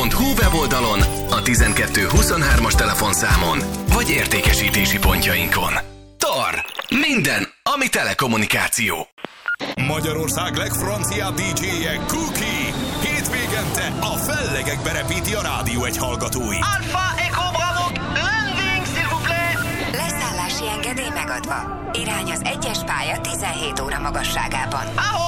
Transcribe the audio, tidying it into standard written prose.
tar.hu weboldalon, a 1223-as telefonszámon, vagy értékesítési pontjainkon. TAR. Minden, ami telekommunikáció. Magyarország legfranciább DJ-je Cookie. Hétvégente a fellegekbe repíti a rádió egy hallgatói. Alpha Echo Bravo, landing s'il vous plaît. Leszállási engedély megadva. Irány az 1-es pálya 17 óra magasságában.